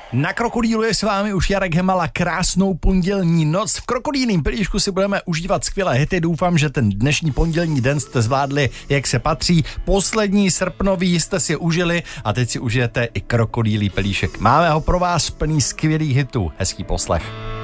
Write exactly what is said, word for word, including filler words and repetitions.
Na Krokodýlu je s vámi už Jarek Hemala, krásnou pondělní noc. V Krokodýlním pilíšku si budeme užívat skvělé hity. Doufám, že ten dnešní pondělní den jste zvládli, jak se patří. Poslední srpnový jste si užili a teď si užijete i Krokodýlí pilíšek. Máme ho pro vás plný skvělých hitů. Hezký poslech.